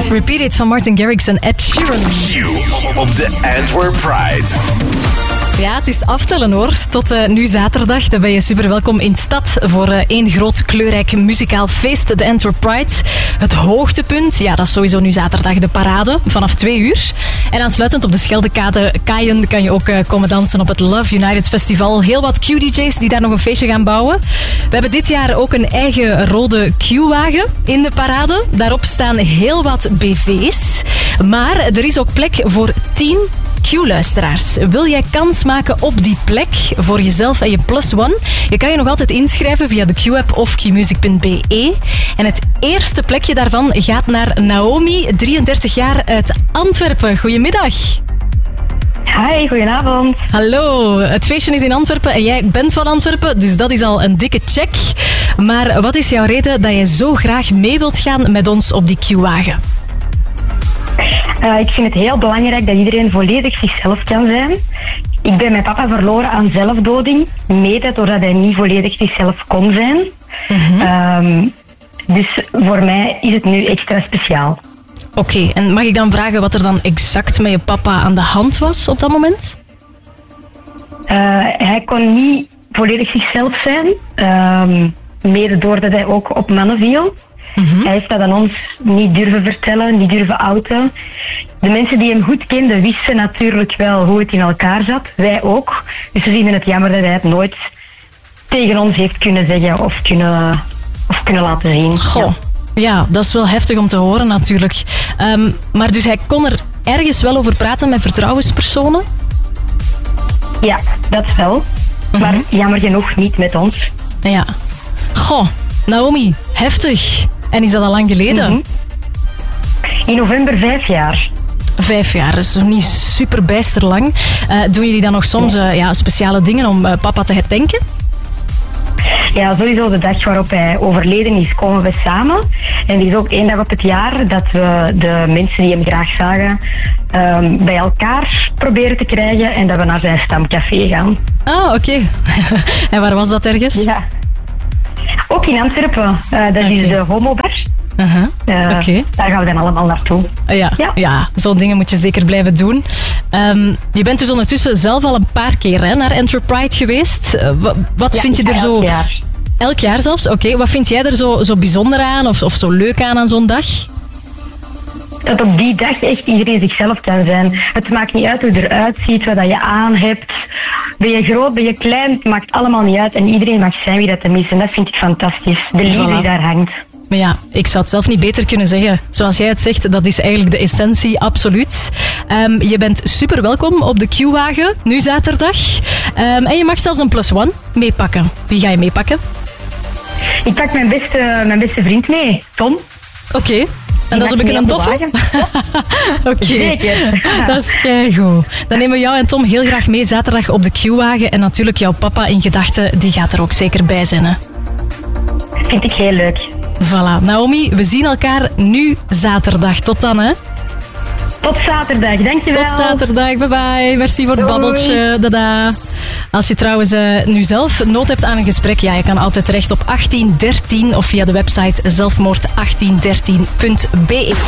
Repeat It van Martin Garrix en Ed Sheeran. Q op de Antwerp Pride. Ja, het is aftellen hoor. Tot nu zaterdag. Dan ben je super welkom in de stad voor één groot kleurrijk muzikaal feest. De Antwerp Pride. Het hoogtepunt, ja, dat is sowieso nu zaterdag de parade vanaf 2 uur. En aansluitend op de Scheldekade Kaaien kan je ook komen dansen op het Love United Festival. Heel wat Q-DJ's die daar nog een feestje gaan bouwen. We hebben dit jaar ook een eigen rode Q-wagen in de parade. Daarop staan heel wat BV's. Maar er is ook plek voor 10 Q-luisteraars. Wil jij kans maken op die plek voor jezelf en je +1? Je kan je nog altijd inschrijven via de Q-app of qmusic.be. En het eerste plekje daarvan gaat naar Naomi, 33 jaar uit Antwerpen. Goedemiddag. Hi, goedenavond. Hallo, het feestje is in Antwerpen en jij bent van Antwerpen, dus dat is al een dikke check. Maar wat is jouw reden dat jij zo graag mee wilt gaan met ons op die Q-wagen? Ik vind het heel belangrijk dat iedereen volledig zichzelf kan zijn. Ik ben mijn papa verloren aan zelfdoding, mede doordat hij niet volledig zichzelf kon zijn. Dus voor mij is het nu extra speciaal. Oké, en mag ik dan vragen wat er dan exact met je papa aan de hand was op dat moment? Hij kon niet volledig zichzelf zijn, mede doordat hij ook op mannen viel. Hij heeft dat aan ons niet durven vertellen, niet durven outen. De mensen die hem goed kenden wisten natuurlijk wel hoe het in elkaar zat. Wij ook. Dus we vinden het jammer dat hij het nooit tegen ons heeft kunnen zeggen of kunnen laten zien. Goh. Ja, dat is wel heftig om te horen natuurlijk. Maar dus hij kon er ergens wel over praten met vertrouwenspersonen? Ja, dat wel. Maar jammer genoeg niet met ons. Ja. Goh, Naomi, heftig. En is dat al lang geleden? In november 5 jaar. 5 jaar, dat is nog niet super bijster lang. Doen jullie dan nog soms speciale dingen om papa te herdenken? Ja, sowieso de dag waarop hij overleden is, komen we samen. En er is ook 1 dag op het jaar dat we de mensen die hem graag zagen bij elkaar proberen te krijgen en dat we naar zijn stamcafé gaan. Ah, oké. En waar was dat ergens? Ja. Ook in Antwerpen. Dat is de Homobar. Daar gaan we dan allemaal naartoe. Ja, zo'n dingen moet je zeker blijven doen. Je bent dus ondertussen zelf al een paar keer naar Antwerp Pride geweest. Wat vind je er zo... Elk jaar. Elk jaar zelfs? Oké. Wat vind jij er zo bijzonder aan of zo leuk aan zo'n dag? Dat op die dag echt iedereen zichzelf kan zijn. Het maakt niet uit hoe je eruit ziet, wat je aan hebt. Ben je groot, ben je klein, het maakt allemaal niet uit. En iedereen mag zijn wie dat hem is. En dat vind ik fantastisch. De liefde die daar hangt. Maar ja, ik zou het zelf niet beter kunnen zeggen. Zoals jij het zegt, dat is eigenlijk de essentie, absoluut. Je bent super welkom op de Q-wagen, nu zaterdag. En je mag zelfs een +1 meepakken. Wie ga je meepakken? Ik pak mijn beste vriend mee, Tom. Oké. En dat is een beetje een toffe? Oké, zeker. Dat is keigoed. Dan nemen we jou en Tom heel graag mee zaterdag op de Q-wagen. En natuurlijk jouw papa in gedachten, die gaat er ook zeker bij zijn. Hè? Vind ik heel leuk. Voilà. Naomi, we zien elkaar nu zaterdag. Tot dan, hè? Tot zaterdag, dankjewel. Tot zaterdag, bye bye. Merci voor het babbeltje. Dada. Als je trouwens nu zelf nood hebt aan een gesprek, ja, je kan altijd terecht op 1813 of via de website zelfmoord1813.be.